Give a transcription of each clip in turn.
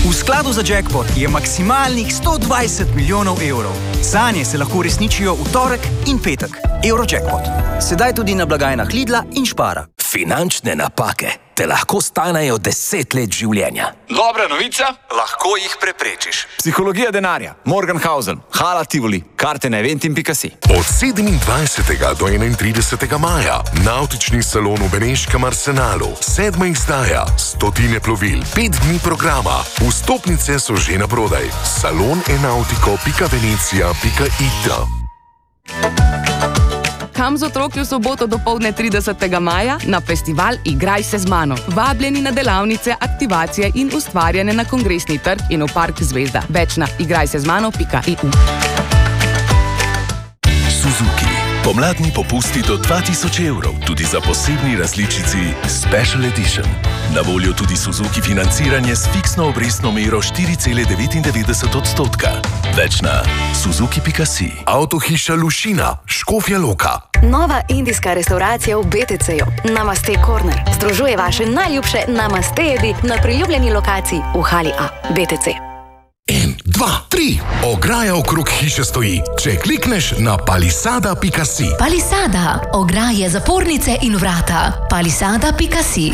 V skladu za jackpot je maksimalnih 120 milijonov evrov. Sanje se lahko uresničijo v torek in petek. Eurojackpot. Sedaj tudi na blagajnah Lidla in Spara. Finančne napake te lahko stanejo 10 let življenja. Dobra novica, lahko jih preprečiš. Psihologija denarja, Morgenhausen, Hala Tivoli, karte na eventim.si. Od 27. do 31. maja Nautični salon v Beneškem Arsenalu, 7. izdaja, stotine plovil, 5 dni programa. Vstopnice so že na prodaj. salonenautico.venecija.it. Kam z otroki v soboto dopoldne 30. maja na festival Igraj se z mano. Vabljeni na delavnice, aktivacije in ustvarjanje na Kongresni trg in v Park Zvezda. Več na igrajsezmano.eu. Suzuki. Pomladni popusti do 2000 evrov, tudi za posebni različici Special Edition. Na voljo tudi Suzuki financiranje s fiksno obrestno mero 4,99%. Več na suzuki.si. Avtohiša Lušina, Škofja Loka. Nova indijska restauracija v BTC-ju. Namaste Corner. Združuje vaše najljubše namaste jedi na priljubljeni lokaciji v Hali A. BTC. 1, 2, 3. Ograja okrog hiše stoji. Če klikneš na palisada.si. Palisada. Ograje, zapornice in vrata. Palisada.si.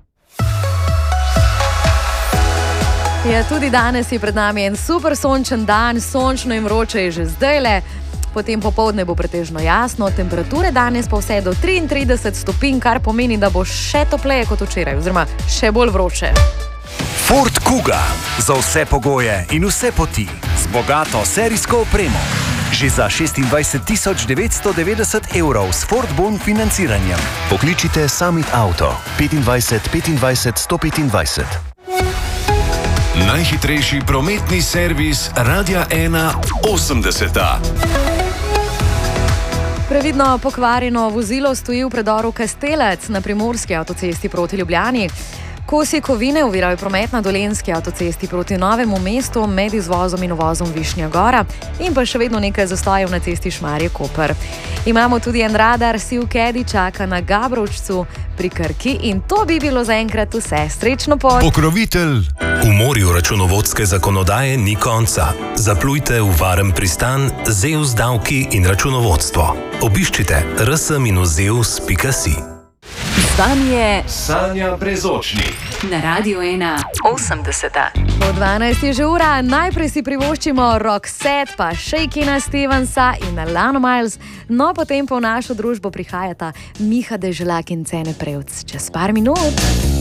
Ja, tudi danes je pred nami en super sončen dan, sončno in vroče je že zdajle. Potem popoldne bo pretežno jasno, temperature danes pa vse do 33 stopinj, kar pomeni, da bo še topleje kot včeraj, oziroma še bolj vroče. Ford Kuga. Za vse pogoje in vse poti. Z bogato serijsko opremo. Že za 26 990 evrov s Ford Bon financiranjem. Pokličite Summit Auto 25 25 125. Najhitrejši prometni servis Radia 1 80. Previdno pokvarjeno vozilo stoji v predoru Kastelec na primorski avtocesti proti Ljubljani. Kosi kovine ovirajo promet na Dolenjski avtocesti proti Novemu mestu med izvozom in uvozom Višnja Gora in pa še vedno nekaj zastojev na cesti Šmarje-Koper. Imamo tudi en radar, Siv Kedi čaka na Gabrovčcu pri Krki in to bi bilo zaenkrat vse. Srečno pot! Pokrovitelj. V morju računovodske zakonodaje ni konca. Zaplujte v varen pristan ZEUS davki in računovodstvo. Obiščite rs-zeus.si. Stanje Sanja Brezočnik. na Radio 1 80. Po 12 je že ura, najprej si privoščimo Roxette, pa Shakina Stevensa in Alana Miles, no potem pa v našo družbo prihajata Miha Deželak in Cene Prevc. Čez par minut.